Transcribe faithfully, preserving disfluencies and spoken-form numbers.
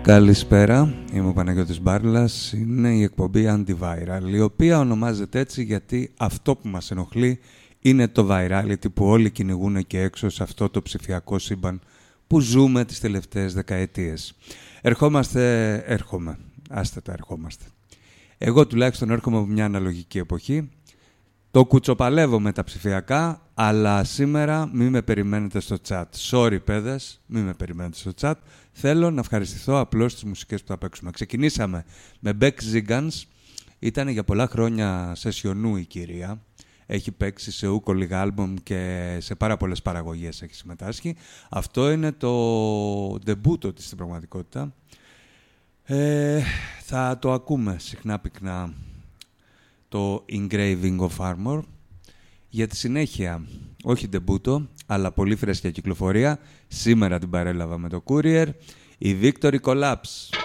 Καλησπέρα, είμαι ο Παναγιώτης Μπάρλας, είναι η εκπομπή Antiviral, η οποία ονομάζεται έτσι γιατί αυτό που μας ενοχλεί είναι το virality που όλοι κυνηγούν και έξω σε αυτό το ψηφιακό σύμπαν που ζούμε τις τελευταίες δεκαετίες. Ερχόμαστε, έρχομαι, άστε τα ερχόμαστε. Εγώ τουλάχιστον έρχομαι από μια αναλογική εποχή. Το κουτσοπαλεύω με τα ψηφιακά, αλλά σήμερα μη με περιμένετε στο chat. Sorry παιδες, μη με περιμένετε στο chat. Θέλω να ευχαριστηθώ απλώς τις μουσικές που θα παίξουμε. Ξεκινήσαμε με Beck Zigans. Ήταν για πολλά χρόνια σεσιονού η κυρία. Έχει παίξει σε ούκο λίγα άλμπομ και σε πάρα πολλές παραγωγές έχει συμμετάσχει. Αυτό είναι το ντεμπούτο της στην πραγματικότητα. Ε, θα το ακούμε συχνά πυκνά, το Engraving of Armor. Για τη συνέχεια, όχι ντεμπούτο, αλλά πολύ φρέσκια κυκλοφορία. Σήμερα την παρέλαβα με το Courier, η Victory Collapse.